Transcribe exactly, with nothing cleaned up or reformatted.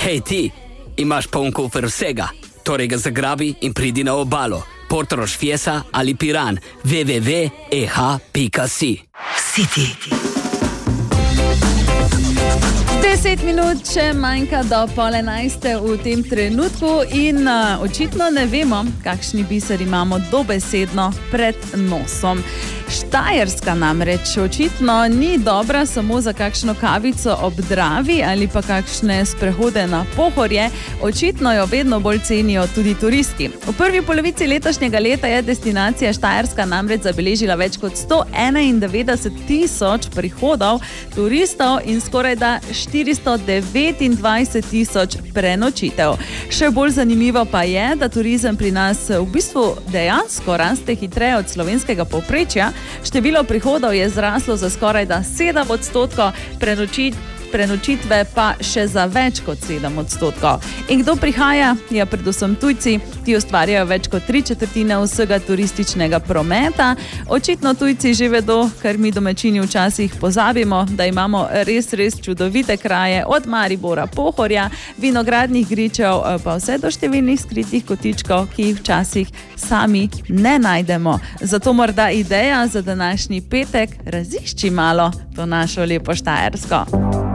Hej ti, imaš poln kufer vsega, torej ga zagrabi in pridi na obalo. Portorož, Fiesa ali Piran. w w w pika e h pika si. City. Deset minut še manjka do pol enajste v tem trenutku in uh, očitno ne vemo, kakšni biser imamo dobesedno pred nosom. Štajerska namreč očitno ni dobra samo za kakšno kavico ob Dravi ali pa kakšne sprehode na Pohorje, očitno jo vedno bolj cenijo tudi turisti. V prvi polovici letošnjega leta je destinacija Štajerska namreč zabeležila več kot sto enaindevetdeset tisoč prihodov turistov in skorajda štiristo devetindvajset tisoč prenočitev. Še bolj zanimivo pa je, da turizem pri nas v bistvu dejansko raste hitreje od slovenskega povprečja. Število prihodov je zraslo za skorajda sedem odstotkov, prenočitev prenočitve pa še za več kot sedem odstotkov. In kdo prihaja? Ja, predvsem tujci, ti ustvarjajo več kot tri četrtine vsega turističnega prometa. Očitno tujci že vedo, ker mi domačini včasih pozabimo, da imamo res, res čudovite kraje, od Maribora, Pohorja, vinogradnih gričev, pa vse do številnih skritih kotičkov, ki jih včasih sami ne najdemo. Zato morda ideja za današnji petek, razišči malo to našo lepo Štajersko.